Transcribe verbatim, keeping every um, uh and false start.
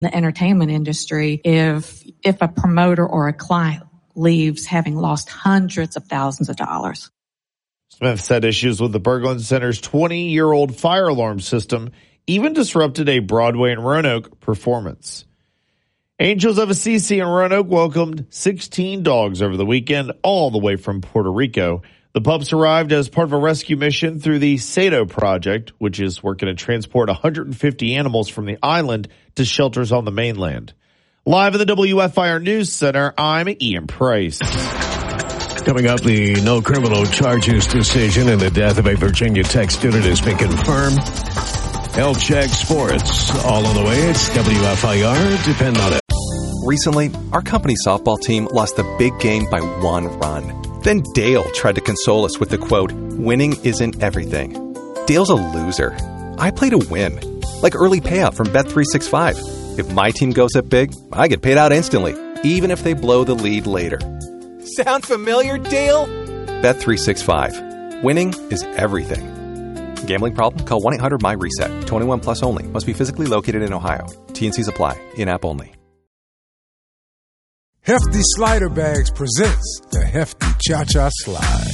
the entertainment industry if if a promoter or a client leaves having lost hundreds of thousands of dollars. Smith said issues with the Berglund Center's twenty-year-old fire alarm system even disrupted a Broadway and Roanoke performance. Angels of Assisi in Roanoke welcomed sixteen dogs over the weekend, all the way from Puerto Rico. The pups arrived as part of a rescue mission through the Sado Project, which is working to transport one hundred fifty animals from the island to shelters on the mainland. Live in the W F I R News Center, I'm Ian Price. Coming up, the no criminal charges decision in the death of a Virginia Tech student has been confirmed. Health Check Sports, all on the way. It's W F I R. Depend on it. Recently, our company softball team lost the big game by one run. Then Dale tried to console us with the quote, "Winning isn't everything." Dale's a loser. I play to win. Like early payout from Bet three sixty-five. If my team goes up big, I get paid out instantly, even if they blow the lead later. Sound familiar, Dale? Bet three sixty-five. Winning is everything. Gambling problem? Call one eight hundred M Y reset. twenty-one plus only. Must be physically located in Ohio. T and Cs apply. In-app only. Hefty Slider Bags presents the Hefty Cha-Cha Slide.